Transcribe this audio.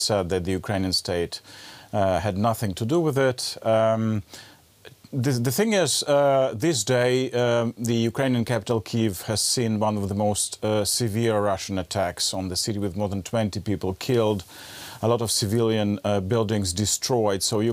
said that the Ukrainian state had nothing to do with it. The thing is, this day, the Ukrainian capital, Kyiv, has seen one of the most severe Russian attacks on the city, with more than 20 people killed, a lot of civilian buildings destroyed. So